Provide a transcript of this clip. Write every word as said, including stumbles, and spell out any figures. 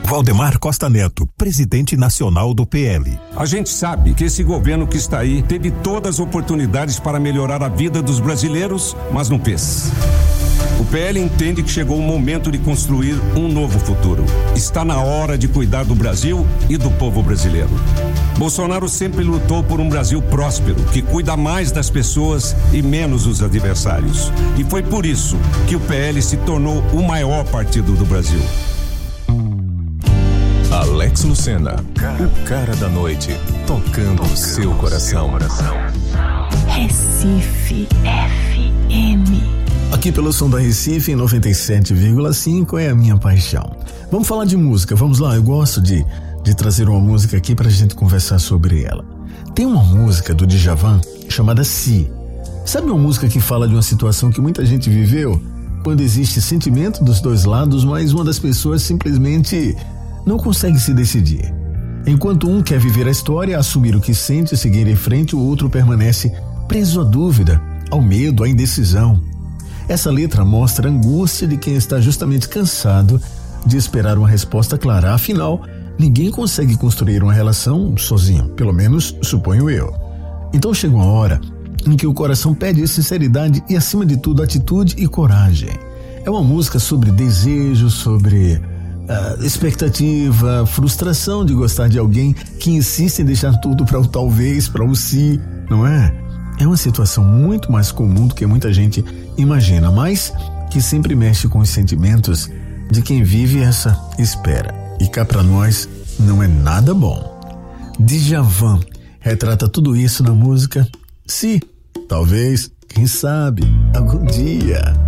Valdemar Costa Neto, presidente nacional do P L. A gente sabe que esse governo que está aí teve todas as oportunidades para melhorar a vida dos brasileiros, mas não fez. O P L entende que chegou o momento de construir um novo futuro. Está na hora de cuidar do Brasil e do povo brasileiro. Bolsonaro sempre lutou por um Brasil próspero, que cuida mais das pessoas e menos dos adversários. E foi por isso que o P L se tornou o maior partido do Brasil. Alex Lucena, o cara da noite, tocando o seu coração. Recife F M. Aqui pelo som da Recife em noventa e sete vírgula cinco é a minha paixão. Vamos falar de música, vamos lá, eu gosto de, de trazer uma música aqui pra gente conversar sobre ela. Tem uma música do Djavan chamada Si. Sabe uma música que fala de uma situação que muita gente viveu? Quando existe sentimento dos dois lados, mas uma das pessoas simplesmente não consegue se decidir. Enquanto um quer viver a história, assumir o que sente e seguir em frente, o outro permanece preso à dúvida, ao medo, à indecisão. Essa letra mostra a angústia de quem está justamente cansado de esperar uma resposta clara. Afinal, ninguém consegue construir uma relação sozinho, pelo menos suponho eu. Então chega uma hora em que o coração pede sinceridade e, acima de tudo, atitude e coragem. É uma música sobre desejo, sobre uh, expectativa, frustração de gostar de alguém que insiste em deixar tudo para o talvez, para o si, não é? É uma situação muito mais comum do que muita gente imagina, mas que sempre mexe com os sentimentos de quem vive essa espera. E cá pra nós não é nada bom. Djavan retrata tudo isso na música Si. Talvez, quem sabe, algum dia.